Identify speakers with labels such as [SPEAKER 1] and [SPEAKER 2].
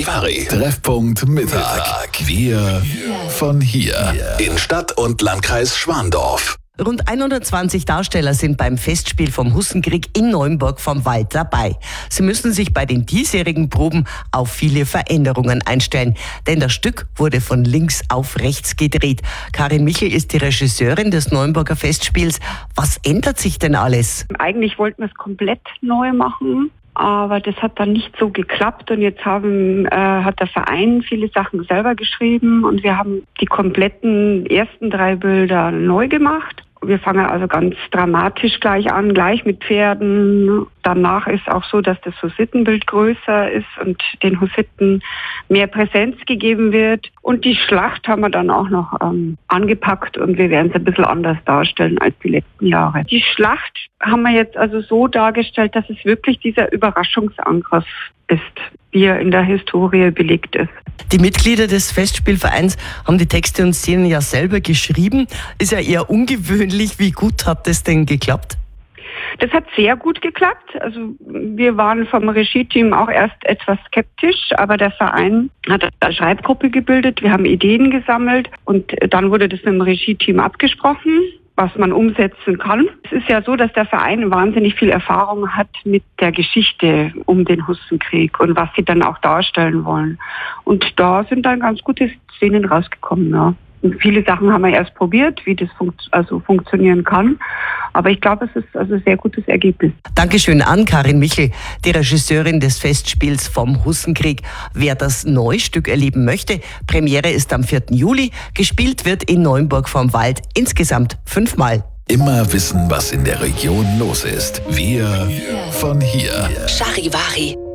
[SPEAKER 1] Charivari. Treffpunkt Mittag. Wir von hier. In Stadt und Landkreis Schwandorf.
[SPEAKER 2] Rund 120 Darsteller sind beim Festspiel vom Hussenkrieg in Neumburg vom Wald dabei. Sie müssen sich bei den diesjährigen Proben auf viele Veränderungen einstellen, denn das Stück wurde von links auf rechts gedreht. Karin Michel ist die Regisseurin des Neumburger Festspiels. Was ändert sich denn alles?
[SPEAKER 3] Eigentlich wollten wir es komplett neu machen, aber das hat dann nicht so geklappt und jetzt hat der Verein viele Sachen selber geschrieben und wir haben die kompletten ersten 3 Bilder neu gemacht. Wir fangen also ganz dramatisch gleich an, gleich mit Pferden. Danach ist auch so, dass das Hussitenbild größer ist und den Hussiten mehr Präsenz gegeben wird. Und die Schlacht haben wir dann auch noch angepackt und wir werden es ein bisschen anders darstellen als die letzten Jahre. Die Schlacht haben wir jetzt also so dargestellt, dass es wirklich dieser Überraschungsangriff ist, wie er in der Historie belegt ist.
[SPEAKER 2] Die Mitglieder des Festspielvereins haben die Texte und Szenen ja selber geschrieben. Ist ja eher ungewöhnlich. Wie gut hat das denn geklappt?
[SPEAKER 3] Das hat sehr gut geklappt. Also wir waren vom Regie-Team auch erst etwas skeptisch, aber der Verein hat eine Schreibgruppe gebildet. Wir haben Ideen gesammelt und dann wurde das mit dem Regie-Team abgesprochen, was man umsetzen kann. Es ist ja so, dass der Verein wahnsinnig viel Erfahrung hat mit der Geschichte um den Hussenkrieg und was sie dann auch darstellen wollen. Und da sind dann ganz gute Szenen rausgekommen, ja. Und viele Sachen haben wir erst probiert, wie das funktionieren kann. Aber ich glaube, es ist also ein sehr gutes Ergebnis.
[SPEAKER 2] Dankeschön an Karin Michel, die Regisseurin des Festspiels vom Hussenkrieg. Wer das Neustück erleben möchte, Premiere ist am 4. Juli. Gespielt wird in Neumburg vom Wald insgesamt 5-mal.
[SPEAKER 1] Immer wissen, was in der Region los ist. Wir von hier.
[SPEAKER 4] Charivari.